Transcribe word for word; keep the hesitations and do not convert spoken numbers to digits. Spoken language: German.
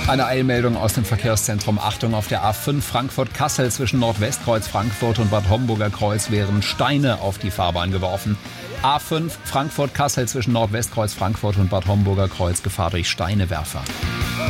Eine Eilmeldung aus dem Verkehrszentrum. Achtung, auf der A fünf Frankfurt-Kassel zwischen Nordwestkreuz Frankfurt und Bad Homburger Kreuz werden Steine auf die Fahrbahn geworfen. A fünf Frankfurt-Kassel zwischen Nordwestkreuz Frankfurt und Bad Homburger Kreuz, Gefahr durch Steinewerfer.